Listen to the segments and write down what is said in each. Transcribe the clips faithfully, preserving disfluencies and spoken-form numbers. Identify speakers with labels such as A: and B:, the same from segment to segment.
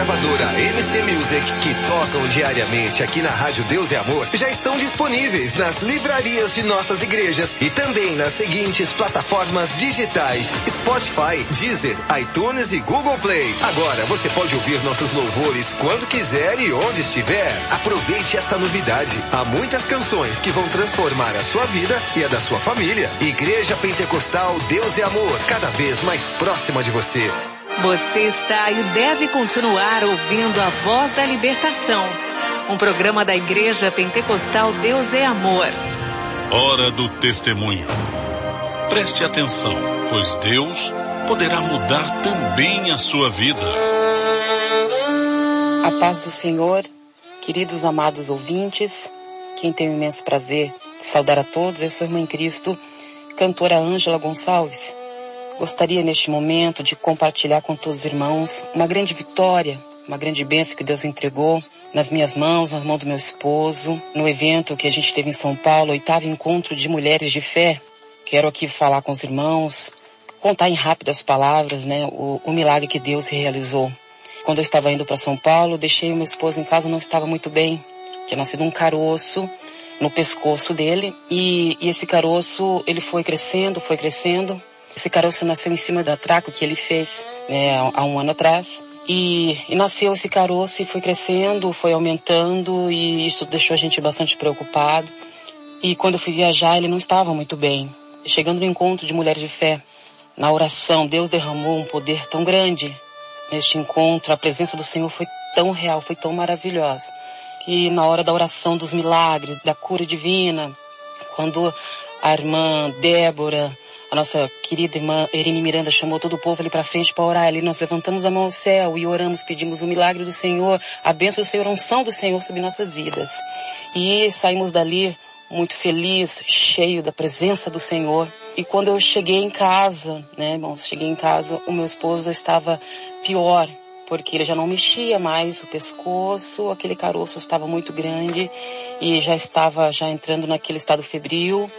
A: gravadora M C Music, que tocam diariamente aqui na Rádio Deus é Amor, já estão disponíveis nas livrarias de nossas igrejas e também nas seguintes plataformas digitais: Spotify, Deezer, iTunes e Google Play. Agora você pode ouvir nossos louvores quando quiser e onde estiver. Aproveite esta novidade. Há muitas canções que vão transformar a sua vida e a da sua família. Igreja Pentecostal Deus é Amor, cada vez mais próxima de você.
B: Você está e deve continuar ouvindo a Voz da Libertação, um programa da Igreja Pentecostal Deus é Amor.
C: Hora do testemunho. Preste atenção, pois Deus poderá mudar também a sua vida.
D: A paz do Senhor, queridos amados ouvintes, quem tem o imenso prazer de saudar a todos, eu sou a irmã em Cristo, cantora Ângela Gonçalves. Gostaria neste momento de compartilhar com todos os irmãos uma grande vitória, uma grande bênção que Deus entregou nas minhas mãos, nas mãos do meu esposo, no evento que a gente teve em São Paulo, oitavo encontro de mulheres de fé. Quero aqui falar com os irmãos, contar em rápidas palavras, né, o, o milagre que Deus realizou. Quando eu estava indo para São Paulo, deixei o meu esposo em casa, não estava muito bem. Tinha nascido um caroço no pescoço dele e, e esse caroço, ele foi crescendo, foi crescendo. Esse caroço nasceu em cima da traco que ele fez, né, há um ano atrás. E, e nasceu esse caroço e foi crescendo, foi aumentando e isso deixou a gente bastante preocupado. E quando eu fui viajar, ele não estava muito bem. Chegando no encontro de mulheres de fé, na oração, Deus derramou um poder tão grande neste encontro. A presença do Senhor foi tão real, foi tão maravilhosa, que na hora da oração dos milagres, da cura divina, quando a irmã Débora, a nossa querida irmã Erine Miranda, chamou todo o povo ali para frente para orar, ali nós levantamos a mão ao céu e oramos, pedimos o milagre do Senhor, a bênção do Senhor, a unção do Senhor sobre nossas vidas. E saímos dali muito feliz, cheio da presença do Senhor. E quando eu cheguei em casa, né, irmãos, cheguei em casa, o meu esposo estava pior, porque ele já não mexia mais o pescoço, aquele caroço estava muito grande e já estava já entrando naquele estado febril.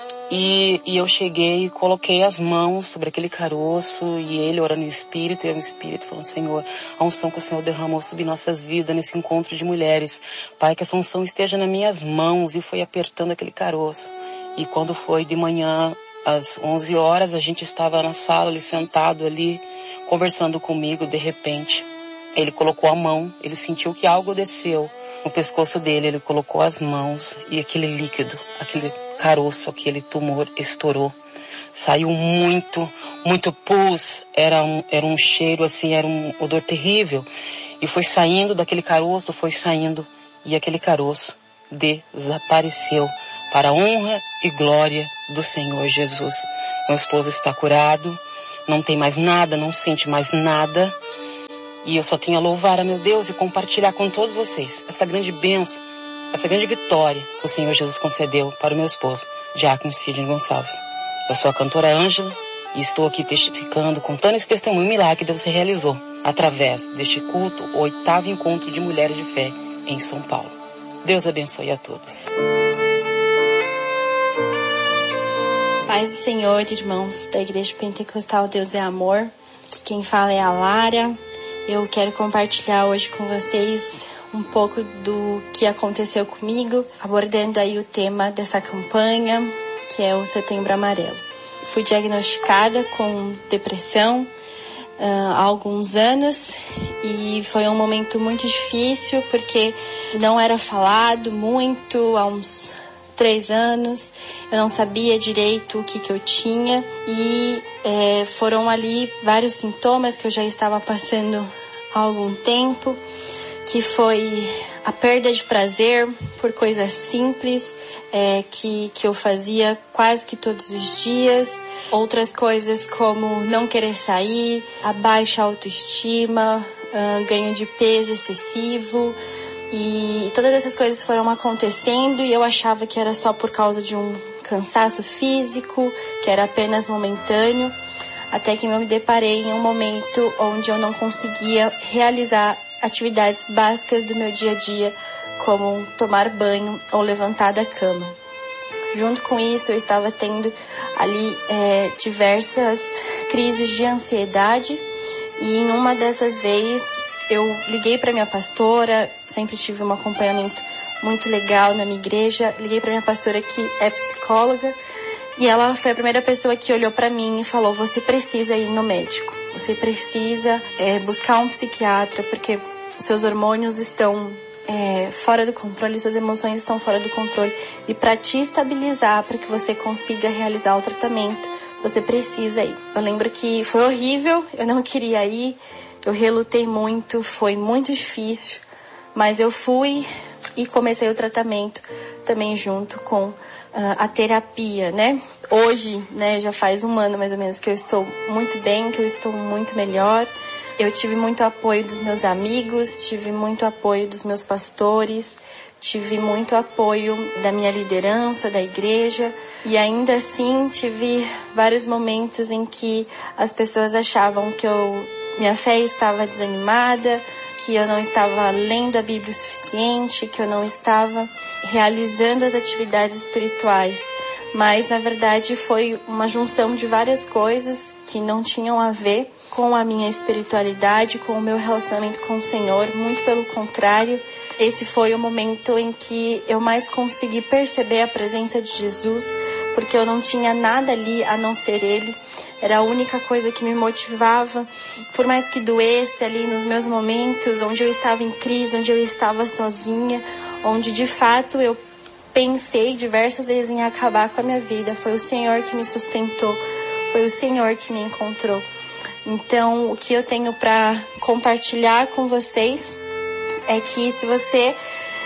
D: E, e eu cheguei e coloquei as mãos sobre aquele caroço e ele orando no Espírito, e eu no Espírito falando: Senhor, a unção que o Senhor derramou sobre nossas vidas nesse encontro de mulheres, Pai, que essa unção esteja nas minhas mãos. E foi apertando aquele caroço. E quando foi de manhã, às onze horas, a gente estava na sala ali, sentado ali, conversando comigo. De repente, ele colocou a mão, ele sentiu que algo desceu no pescoço dele, ele colocou as mãos e aquele líquido, aquele caroço, aquele tumor estourou. Saiu muito, muito pus, era um, era um cheiro assim, era um odor terrível. E foi saindo daquele caroço, foi saindo, e aquele caroço desapareceu para a honra e glória do Senhor Jesus. Meu esposo está curado, não tem mais nada, não sente mais nada. E eu só tenho a louvar a meu Deus e compartilhar com todos vocês essa grande bênção, essa grande vitória que o Senhor Jesus concedeu para o meu esposo, Diácono Sidney Gonçalves. Eu sou a cantora Ângela e estou aqui testificando, contando esse testemunho, milagre que Deus realizou através deste culto, o oitavo encontro de mulheres de fé em São Paulo. Deus abençoe a todos.
E: Paz do Senhor, irmãos da Igreja Pentecostal Deus é Amor. Aqui quem fala é a Lara. Eu quero compartilhar hoje com vocês um pouco do que aconteceu comigo, abordando aí o tema dessa campanha, que é o Setembro Amarelo. Fui diagnosticada com depressão uh, há alguns anos e foi um momento muito difícil porque não era falado muito há uns três anos, eu não sabia direito o que que eu tinha e é, foram ali vários sintomas que eu já estava passando há algum tempo, que foi a perda de prazer por coisas simples é, que, que eu fazia quase que todos os dias, outras coisas como não querer sair, a baixa autoestima, uh, ganho de peso excessivo. E todas essas coisas foram acontecendo e eu achava que era só por causa de um cansaço físico, que era apenas momentâneo, até que eu me deparei em um momento onde eu não conseguia realizar atividades básicas do meu dia a dia, como tomar banho ou levantar da cama. Junto com isso, eu estava tendo ali é, diversas crises de ansiedade e em uma dessas vezes eu liguei para minha pastora, sempre tive um acompanhamento muito legal na minha igreja. Liguei para minha pastora, que é psicóloga, e ela foi a primeira pessoa que olhou para mim e falou: você precisa ir no médico, você precisa é, buscar um psiquiatra, porque os seus hormônios estão é, fora do controle, suas emoções estão fora do controle, e para te estabilizar, para que você consiga realizar o tratamento, você precisa ir. Eu lembro que foi horrível, eu não queria ir, eu relutei muito, foi muito difícil, mas eu fui e comecei o tratamento também junto com uh, a terapia, né? Hoje, né, já faz um ano mais ou menos que eu estou muito bem, que eu estou muito melhor. Eu tive muito apoio dos meus amigos, tive muito apoio dos meus pastores, tive muito apoio da minha liderança, da igreja, e ainda assim tive vários momentos em que as pessoas achavam que eu, minha fé estava desanimada, que eu não estava lendo a Bíblia o suficiente, que eu não estava realizando as atividades espirituais. Mas, na verdade, foi uma junção de várias coisas que não tinham a ver com a minha espiritualidade, com o meu relacionamento com o Senhor. Muito pelo contrário, esse foi o momento em que eu mais consegui perceber a presença de Jesus, porque eu não tinha nada ali a não ser Ele. Era a única coisa que me motivava, por mais que doesse ali nos meus momentos, onde eu estava em crise, onde eu estava sozinha, onde de fato eu pensei diversas vezes em acabar com a minha vida. Foi o Senhor que me sustentou, foi o Senhor que me encontrou. Então, o que eu tenho para compartilhar com vocês é que se você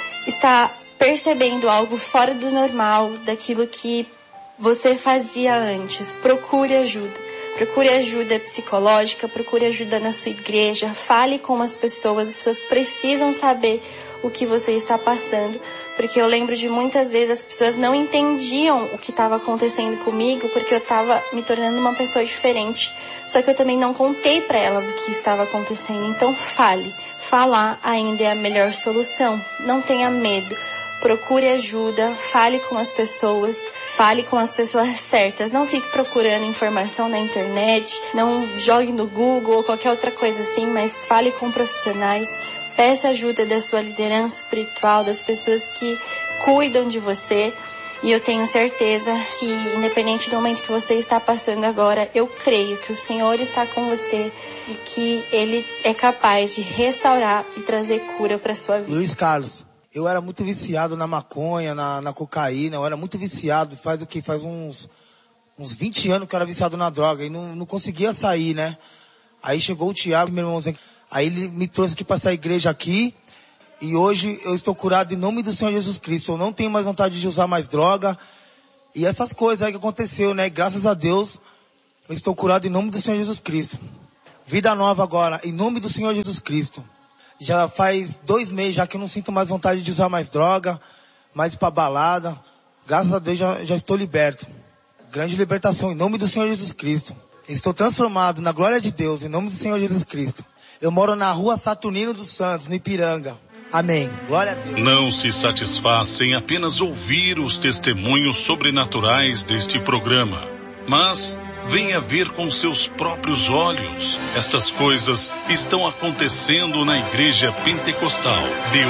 E: está percebendo algo fora do normal, daquilo que você fazia antes, procure ajuda. Procure ajuda psicológica, procure ajuda na sua igreja, fale com as pessoas, as pessoas precisam saber o que você está passando, porque eu lembro de muitas vezes as pessoas não entendiam o que estava acontecendo comigo, porque eu estava me tornando uma pessoa diferente, só que eu também não contei para elas o que estava acontecendo. Então fale, falar ainda é a melhor solução, não tenha medo, procure ajuda, fale com as pessoas, fale com as pessoas certas, não fique procurando informação na internet, não jogue no Google ou qualquer outra coisa assim, mas fale com profissionais, peça ajuda da sua liderança espiritual, das pessoas que cuidam de você, e eu tenho certeza que, independente do momento que você está passando agora, eu creio que o Senhor está com você e que Ele é capaz de restaurar e trazer cura para a sua vida.
F: Luiz Carlos, eu era muito viciado na maconha, na, na cocaína, eu era muito viciado, faz o que? Faz uns, uns vinte anos que eu era viciado na droga e não, não conseguia sair, né? Aí chegou o Tiago, meu irmãozinho, aí ele me trouxe aqui para essa igreja aqui e hoje eu estou curado em nome do Senhor Jesus Cristo. Eu não tenho mais vontade de usar mais droga e essas coisas aí que aconteceu, né? Graças a Deus eu estou curado em nome do Senhor Jesus Cristo. Vida nova agora, em nome do Senhor Jesus Cristo. Já faz dois meses já que eu não sinto mais vontade de usar mais droga, mais ir pra balada. Graças a Deus já, já estou liberto. Grande libertação em nome do Senhor Jesus Cristo. Estou transformado na glória de Deus em nome do Senhor Jesus Cristo. Eu moro na rua Saturnino dos Santos, no Ipiranga. Amém. Glória a Deus.
C: Não se satisfaça em apenas ouvir os testemunhos sobrenaturais deste programa, mas venha ver com seus próprios olhos. Estas coisas estão acontecendo na Igreja Pentecostal.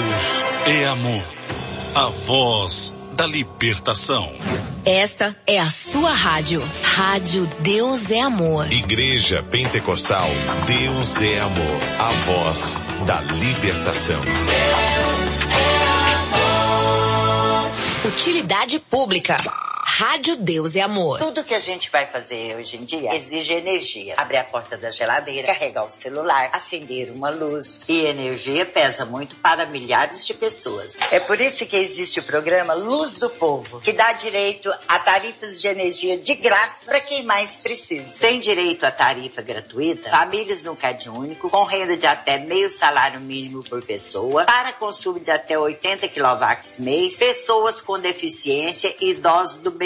C: Deus é amor. A voz da libertação.
G: Esta é a sua rádio. Rádio Deus é Amor.
H: Igreja Pentecostal, Deus é Amor. A voz da libertação.
G: Deus é amor. Utilidade pública. Rádio Deus é Amor.
I: Tudo que a gente vai fazer hoje em dia exige energia. Abrir a porta da geladeira, carregar o celular, acender uma luz. E energia pesa muito para milhares de pessoas. É por isso que existe o programa Luz do Povo, que dá direito a tarifas de energia de graça para quem mais precisa. Tem direito a tarifa gratuita, famílias no Cade Único, com renda de até meio salário mínimo por pessoa, para consumo de até oitenta quilowatts mês, pessoas com deficiência e idosos do mesmo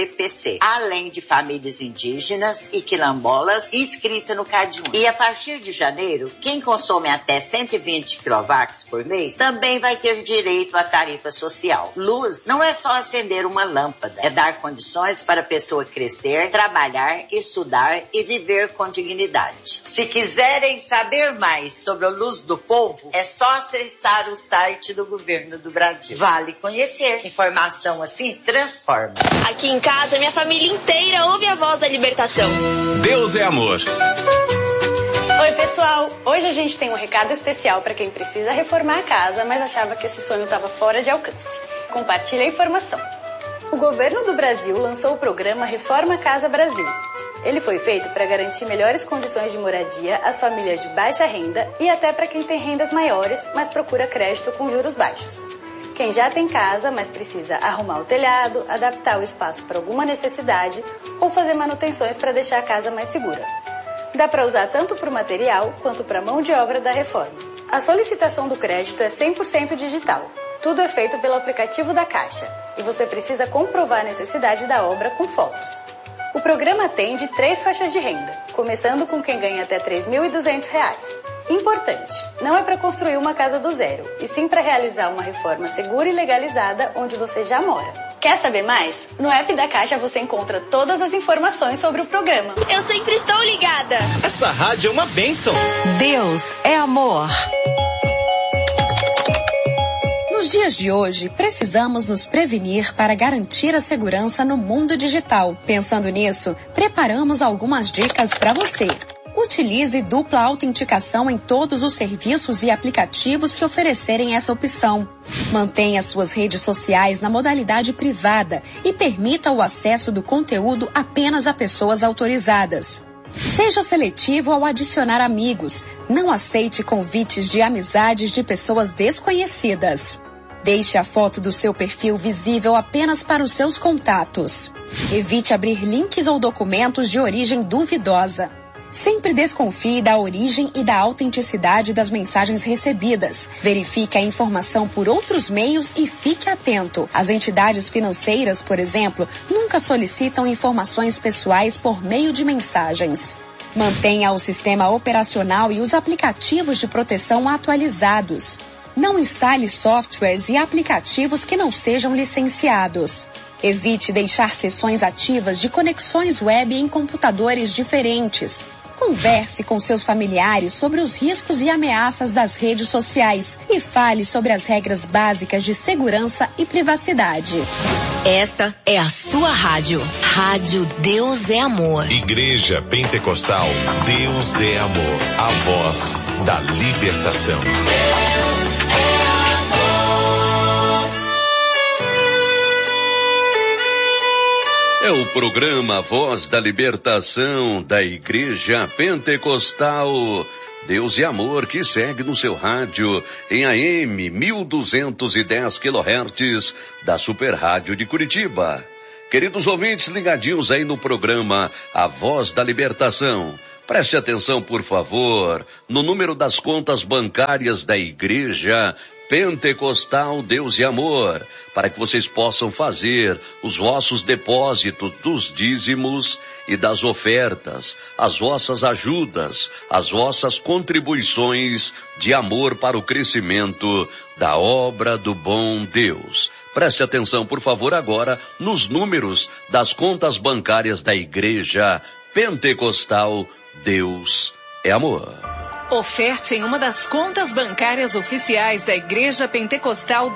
I: E P C, além de famílias indígenas e quilombolas inscritas no CAD um. E a partir de janeiro, quem consome até cento e vinte quilowatts por mês também vai ter direito à tarifa social. Luz não é só acender uma lâmpada, é dar condições para a pessoa crescer, trabalhar, estudar e viver com dignidade. Se quiserem saber mais sobre a Luz do Povo, é só acessar o site do Governo do Brasil. Vale conhecer. Informação assim transforma.
J: Aqui em casa, minha família inteira ouve a voz da libertação.
H: Deus é amor.
K: Oi, pessoal! Hoje a gente tem um recado especial para quem precisa reformar a casa, mas achava que esse sonho estava fora de alcance. Compartilhe a informação. O Governo do Brasil lançou o programa Reforma Casa Brasil. Ele foi feito para garantir melhores condições de moradia às famílias de baixa renda e até para quem tem rendas maiores, mas procura crédito com juros baixos. Quem já tem casa, mas precisa arrumar o telhado, adaptar o espaço para alguma necessidade ou fazer manutenções para deixar a casa mais segura. Dá para usar tanto para o material quanto para a mão de obra da reforma. A solicitação do crédito é cem por cento digital. Tudo é feito pelo aplicativo da Caixa e você precisa comprovar a necessidade da obra com fotos. O programa atende três faixas de renda, começando com quem ganha até três mil e duzentos reais. Importante, não é para construir uma casa do zero, e sim para realizar uma reforma segura e legalizada onde você já mora. Quer saber mais? No app da Caixa você encontra todas as informações sobre o programa.
J: Eu sempre estou ligada.
A: Essa rádio é uma bênção.
B: Deus é amor.
L: Nos dias de hoje, precisamos nos prevenir para garantir a segurança no mundo digital. Pensando nisso, preparamos algumas dicas para você. Utilize dupla autenticação em todos os serviços e aplicativos que oferecerem essa opção. Mantenha suas redes sociais na modalidade privada e permita o acesso do conteúdo apenas a pessoas autorizadas. Seja seletivo ao adicionar amigos. Não aceite convites de amizades de pessoas desconhecidas. Deixe a foto do seu perfil visível apenas para os seus contatos. Evite abrir links ou documentos de origem duvidosa. Sempre desconfie da origem e da autenticidade das mensagens recebidas. Verifique a informação por outros meios e fique atento. As entidades financeiras, por exemplo, nunca solicitam informações pessoais por meio de mensagens. Mantenha o sistema operacional e os aplicativos de proteção atualizados. Não instale softwares e aplicativos que não sejam licenciados. Evite deixar sessões ativas de conexões web em computadores diferentes. Converse com seus familiares sobre os riscos e ameaças das redes sociais e fale sobre as regras básicas de segurança e privacidade.
G: Esta é a sua rádio. Rádio Deus é Amor.
H: Igreja Pentecostal Deus é Amor. A voz da libertação.
M: É o programa Voz da Libertação da Igreja Pentecostal Deus e Amor, que segue no seu rádio em A M mil duzentos e dez quilohertz da Super Rádio de Curitiba. Queridos ouvintes ligadinhos aí no programa A Voz da Libertação, preste atenção, por favor, no número das contas bancárias da Igreja Pentecostal Deus e Amor, para que vocês possam fazer os vossos depósitos dos dízimos e das ofertas, as vossas ajudas, as vossas contribuições de amor para o crescimento da obra do bom Deus. Preste atenção, por favor, agora nos números das contas bancárias da Igreja Pentecostal Deus é Amor.
B: Oferte em uma das contas bancárias oficiais da Igreja Pentecostal